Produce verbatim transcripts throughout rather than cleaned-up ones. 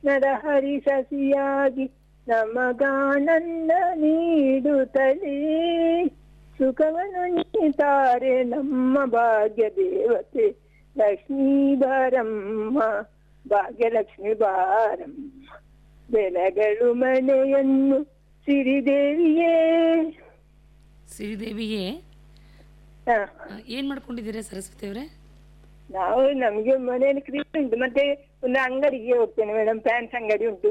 ನರಹರಿ ಸಸಿಯಾಗಿ ನಮಗಾನಂದ ನೀಡುತ್ತಲೇ ಸುಖವನ್ನು ನೀತಾರೆ ನಮ್ಮ ಭಾಗ್ಯ ದೇವತೆ ಲಕ್ಷ್ಮೀ ಬಾರಮ್ಮ ಭಾಗ್ಯಲಕ್ಷ್ಮಿ ಬಾರಮ್ಮ ಬೆಳಗಳು ಮನೆಯನ್ನು ಸಿರಿದೇವಿಯೇ ಸಿರಿದೇವಿಯೇ ಏನ್ ಮಾಡ್ಕೊಂಡಿದ್ದೀರಾ ಸರಸ್ವತಿ ಅವರೇ? ನಾವು ನಮ್ಗೆ ಮನೆಯಲ್ಲಿ ಕ್ರೀಡೆ ಉಂಟು, ಮತ್ತೆ ಒಂದು ಅಂಗಡಿಗೆ ಹೋಗ್ತೇನೆ ಮೇಡಮ್, ಫ್ಯಾನ್ಸ್ ಅಂಗಡಿ ಉಂಟು.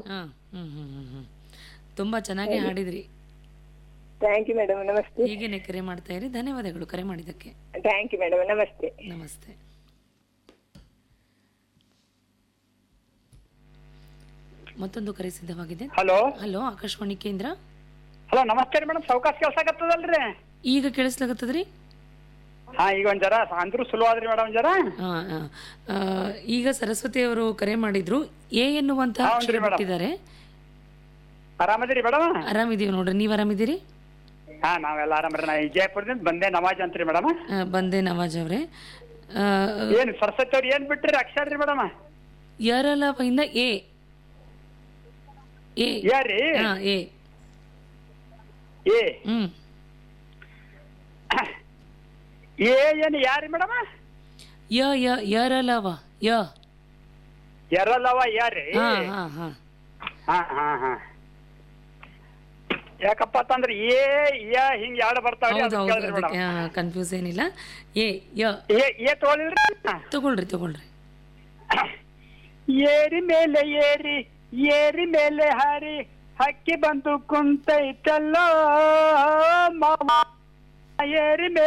ತುಂಬಾ ಚೆನ್ನಾಗಿ ಹಾಡಿದ್ರಿ. ಥ್ಯಾಂಕ್ ಯು ಮೇಡಮ್, ನಮಸ್ತೆ. ಹೀಗೇನೆ ಕರೆ ಮಾಡ್ತಾ ಇರಿ. ಧನ್ಯವಾದಗಳು ಕರೆ ಮಾಡಿದ್ದಕ್ಕೆ. ಥ್ಯಾಂಕ್ ಯು ಮೇಡಮ್, ನಮಸ್ತೆ. ನಮಸ್ತೆ. ಮತ್ತೊಂದು ಕರೆ ಸಿದ್ಧವಾಗಿದೆ. ಹಲೋ ಹಲೋ, ಆಕಾಶವಾಣಿ ಕೇಂದ್ರ. ಹಲೋ ನಮಸ್ತೆ ರೀ ಮೇಡಮ್, ಸಾವಕಾಶ ಕೇಳ್ಸಾಕತ್ತದಲ್ರಿ? ಈಗ ಕೇಳಿಸ್ಲಾಗತ್ತದ್ರಿ? ಹಾ, ಈಗ ಒಂದ್ ಜರ ಅಂದ್ರೂ ಸುಲಭ ಆದ್ರಿ ಮೇಡಮ್ ಜರ. ಈಗ ಸರಸ್ವತಿ ಅವರು ಕರೆ ಮಾಡಿದ್ರು. ಎ ಎನ್ನುವಂತ ಅಕ್ಷರ ಬಿಟ್ಟಿದ್ದಾರೆ. ಆರಾಮದಿರಿ ಮೇಡಮ್? ಆರಾಮಿದೀವಿ ನೋಡ್ರಿ, ನೀವ್ ಆರಾಮಿದ್ದೀರಿ? ಹಾ, ನಾವೆಲ್ಲ ಆರಾಮ್ರಿ. ನಾ ವಿಜಯಪುರದಿಂದ ಬಂದೆ ನವಾಜ್ ಅಂತ್ರಿ ಮೇಡಮ್. ಬಂದೆ ನವಾಜ್ ಅವ್ರೆ. ಏನ್ ಸರಸ್ವತಿ ಅವ್ರ ಏನ್ ಬಿಟ್ರಿ ಅಕ್ಷರ ರೀ ಮೇಡಮ್? ಯರಲವಿಂದ ಎ ಎ ಯಾರಿ? ಎ ಎ ಹ್ಮ್ ಏ ಏನ್ ಯಾರಿ ಮೇಡಮ್? ಯ ಯ ಯರಲವ ಯ ಎರಲವ ಯಾರಿ? ಹಾ ಹಾ ಹಾ ಹಾ ಹಾ ಹಾ ಯಾಕಪ್ಪ ಅಂತಂದ್ರೆ ಏ ಯ ಹಿಂಗ್ ಎರಡು ಬರ್ತಾವ್ರಿ. ಕನ್ಫ್ಯೂಸ್ ಏನಿಲ್ಲ. ಏ ಯ ಏ ತಗೊಳ್ರಿ, ತಗೊಳ್ರಿ ತಗೊಳ್ರಿ. ಏರಿ ಮೇಲೆ ಏರಿ ಏರಿ ಮೇಲೆ ಹಾರಿ ಹಕ್ಕಿ ಬಂದು ಕುಂತೈತಲ್ಲೋ ಮಾವ, ಏರಿ ಮೇಲೆ